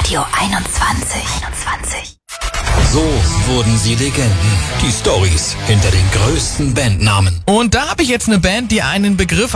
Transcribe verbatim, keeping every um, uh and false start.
Radio einundzwanzig. einundzwanzig. So wurden sie Legenden. Die Storys hinter den größten Bandnamen. Und da habe ich jetzt eine Band, die einen Begriff